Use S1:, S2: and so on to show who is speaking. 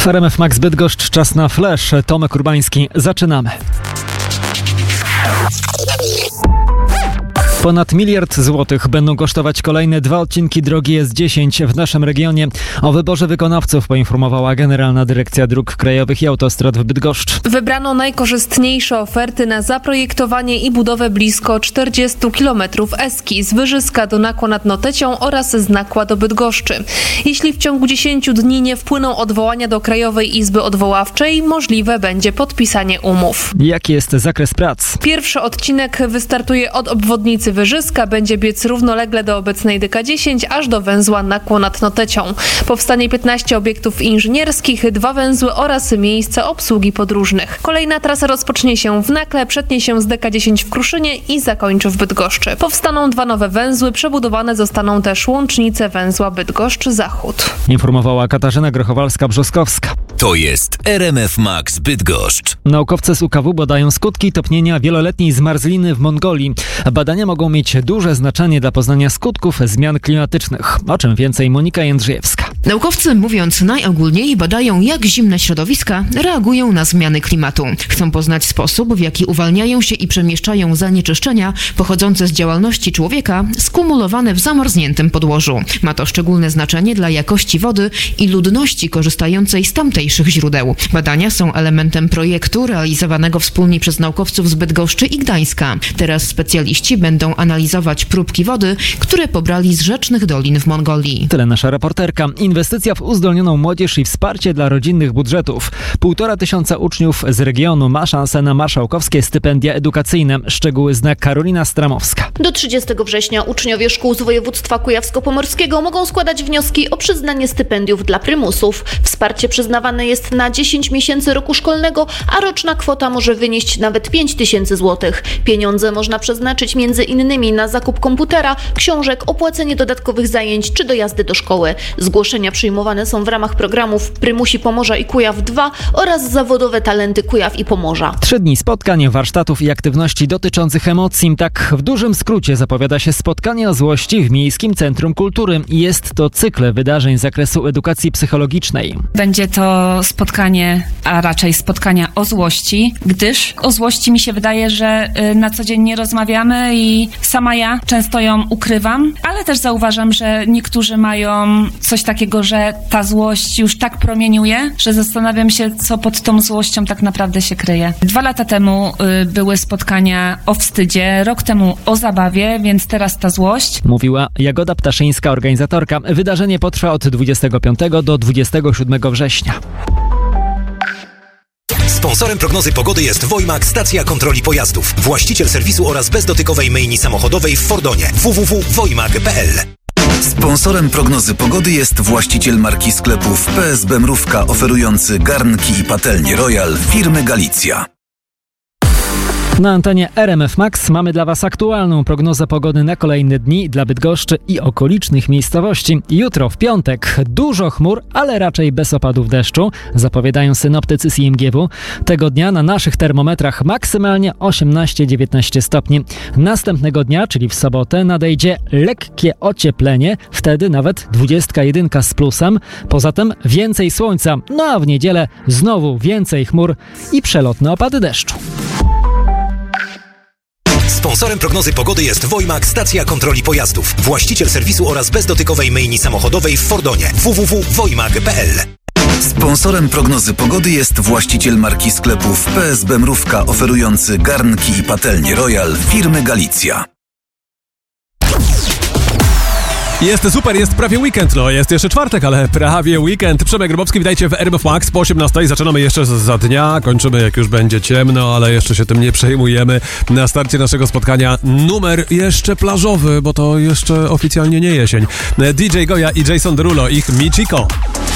S1: W RMF Max Bydgoszcz czas na flash. Tomek Urbański, zaczynamy. Ponad 1 miliard złotych będą kosztować kolejne 2 odcinki drogi S10 w naszym regionie. O wyborze wykonawców poinformowała Generalna Dyrekcja Dróg Krajowych i Autostrad w Bydgoszcz.
S2: Wybrano najkorzystniejsze oferty na zaprojektowanie i budowę blisko 40 km Eski z Wyżyska do Nakła nad Notecią oraz z Nakła do Bydgoszczy. Jeśli w ciągu 10 dni nie wpłyną odwołania do Krajowej Izby Odwoławczej, możliwe będzie podpisanie umów.
S1: Jaki jest zakres prac?
S2: Pierwszy odcinek wystartuje od obwodnicy Wyżyska, będzie biec równolegle do obecnej DK10 aż do węzła Nakło nad Notecią. Powstanie 15 obiektów inżynierskich, 2 węzły oraz miejsce obsługi podróżnych. Kolejna trasa rozpocznie się w Nakle, przetnie się z DK10 w Kruszynie i zakończy w Bydgoszczy. Powstaną 2 nowe węzły, przebudowane zostaną też łącznice węzła Bydgoszcz-Zachód.
S1: Informowała Katarzyna Grochowalska-Brzoskowska.
S3: To jest RMF Max Bydgoszcz.
S1: Naukowcy z UKW badają skutki topnienia wieloletniej zmarzliny w Mongolii. Badania mogą mieć duże znaczenie dla poznania skutków zmian klimatycznych. O czym więcej Monika Jędrzejewska.
S4: Naukowcy, mówiąc najogólniej, badają, jak zimne środowiska reagują na zmiany klimatu. Chcą poznać sposób, w jaki uwalniają się i przemieszczają zanieczyszczenia pochodzące z działalności człowieka skumulowane w zamarzniętym podłożu. Ma to szczególne znaczenie dla jakości wody i ludności korzystającej z tamtejszych źródeł. Badania są elementem projektu realizowanego wspólnie przez naukowców z Bydgoszczy i Gdańska. Teraz specjaliści będą analizować próbki wody, które pobrali z rzecznych dolin w Mongolii.
S1: Tyle nasza reporterka. Inwestycja w uzdolnioną młodzież i wsparcie dla rodzinnych budżetów. 1500 uczniów z regionu ma szansę na marszałkowskie stypendia edukacyjne. Szczegóły zna Karolina Stramowska.
S5: Do 30 września uczniowie szkół z województwa kujawsko-pomorskiego mogą składać wnioski o przyznanie stypendiów dla prymusów. Wsparcie przyznawane jest na 10 miesięcy roku szkolnego, a roczna kwota może wynieść nawet 5000 zł. Pieniądze można przeznaczyć między innymi na zakup komputera, książek, opłacenie dodatkowych zajęć czy dojazdy do szkoły. Zgłoszenia przyjmowane są w ramach programów Prymusi Pomorza i Kujaw 2 oraz Zawodowe Talenty Kujaw i Pomorza.
S1: 3 dni spotkań, warsztatów i aktywności dotyczących emocji. Tak w dużym skrócie zapowiada się spotkanie o złości w Miejskim Centrum Kultury. Jest to cykl wydarzeń z zakresu edukacji psychologicznej.
S6: Będzie to spotkanie, a raczej spotkania o złości, gdyż o złości mi się wydaje, że na co dzień nie rozmawiamy i sama ja często ją ukrywam, ale też zauważam, że niektórzy mają coś takiego, że ta złość już tak promieniuje, że zastanawiam się, co pod tą złością tak naprawdę się kryje. 2 lata temu były spotkania o wstydzie, rok temu o zabawie, więc teraz ta złość.
S1: Mówiła Jagoda Ptaszyńska, organizatorka. Wydarzenie potrwa od 25 do 27 września.
S3: Sponsorem prognozy pogody jest Wojmak, stacja kontroli pojazdów. Właściciel serwisu oraz bezdotykowej myjni samochodowej w Fordonie. www.wojmak.pl. Sponsorem prognozy pogody jest właściciel marki sklepów PSB Mrówka, oferujący garnki i patelnie Royal firmy Galicja.
S1: Na antenie RMF Max mamy dla Was aktualną prognozę pogody na kolejne dni dla Bydgoszczy i okolicznych miejscowości. Jutro w piątek dużo chmur, ale raczej bez opadów deszczu, zapowiadają synoptycy z IMGW. Tego dnia na naszych termometrach maksymalnie 18-19 stopni. Następnego dnia, czyli w sobotę, nadejdzie lekkie ocieplenie, wtedy nawet 21 z plusem. Poza tym więcej słońca, no a w niedzielę znowu więcej chmur i przelotne opady deszczu.
S3: Sponsorem prognozy pogody jest Wojmak, stacja kontroli pojazdów. Właściciel serwisu oraz bezdotykowej myjni samochodowej w Fordonie. www.wojmak.pl. Sponsorem prognozy pogody jest właściciel marki sklepów PSB Mrówka, oferujący garnki i patelnie Royal firmy Galicja.
S7: Jest super, jest prawie weekend, no jest jeszcze czwartek, ale prawie weekend. Przemek Grabowski, witajcie w RMF Max po 18. Zaczynamy jeszcze za dnia, kończymy jak już będzie ciemno, ale jeszcze się tym nie przejmujemy. Na starcie naszego spotkania numer jeszcze plażowy, bo to jeszcze oficjalnie nie jesień. DJ Goja i Jason Derulo, ich Michiko.